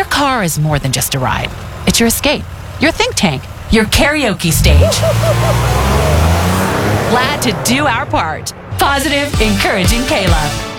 Your car is more than just a ride. It's your escape, your think tank, your karaoke stage. Glad to do our part. Positive, encouraging Kayla.